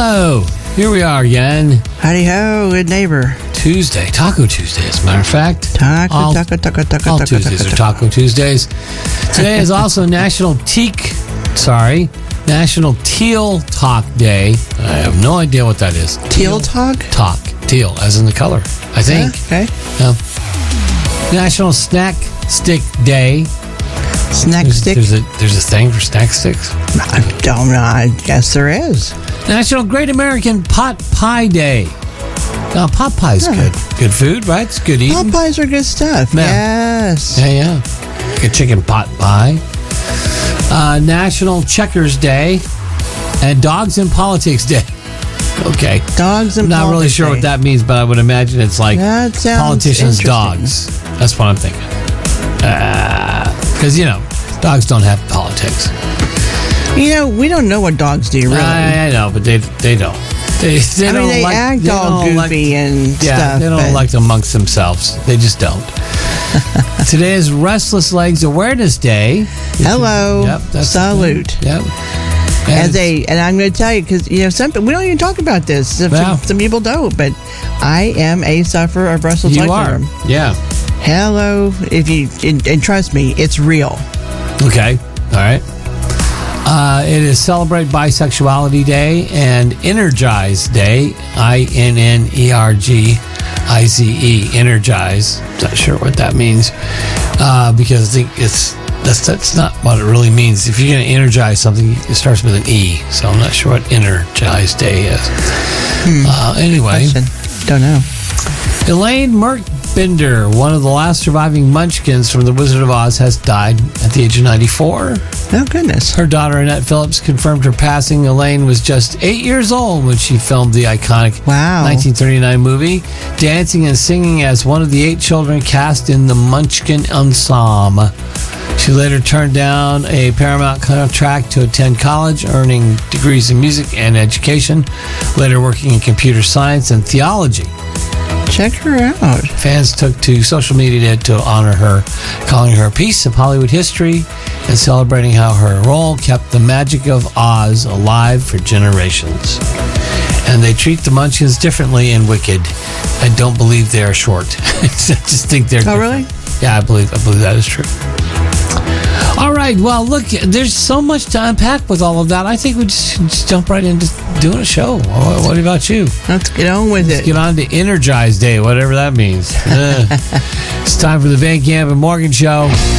Hello. Here we are again. Howdy ho, good neighbor. Tuesday, Taco Tuesday, as a matter of fact. Taco Tuesdays are Taco Tuesdays. Today is also National Teal Talk Day. I have no idea what that is. Teal Talk? Talk. Teal, as in the color, I think. Okay. National Snack Stick Day. Snack stick? There's a thing for snack sticks? I don't know. I guess there is. National Great American Pot Pie Day. Now, pot pie's good. Good food, right? It's good eating. Pot pies are good stuff. Yeah. Yes. Yeah. Like a chicken pot pie. National Checkers Day. And Dogs in Politics Day. Okay. Dogs in Politics I'm not really sure what that means, but I would imagine it's like that sounds politicians' dogs. That's what I'm thinking. Because, dogs don't have politics. We don't know what dogs do, really. I know, but they don't. They act all goofy and stuff. Yeah, they don't elect amongst themselves. They just don't. Today is Restless Legs Awareness Day. Hello. Yep. Salute. Yep. And I'm going to tell you, because we don't even talk about this. Some people don't, but I am a sufferer of restless leg syndrome. Yeah. Hello, and trust me, it's real. Okay. All right. It is Celebrate Bisexuality Day and Energize Day. INNERGIZE. Energize. Not sure what that means because I think that's not what it really means. If you're going to energize something, it starts with an E. So I'm not sure what Energize Day is. Anyway, don't know. Elaine Merkbinder, one of the last surviving Munchkins from The Wizard of Oz, has died at the age of 94. Oh, goodness. Her daughter, Annette Phillips, confirmed her passing. Elaine was just 8 years old when she filmed the iconic 1939 movie, dancing and singing as one of the 8 children cast in the Munchkin Ensemble. She later turned down a Paramount contract to attend college, earning degrees in music and education, later working in computer science and theology. Check her out. Fans took to social media to honor her, calling her a piece of Hollywood history and celebrating how her role kept the magic of Oz alive for generations. And they treat the Munchkins differently in Wicked. I don't believe they are short. I just think they're different. Really? Yeah, I believe that is true. All right, well, look, there's so much to unpack with all of that. I think we just jump right into doing a show. What about you? Let's get on with it. Let's get on to Energize Day, whatever that means. It's time for the Van Camp and Morgan Show.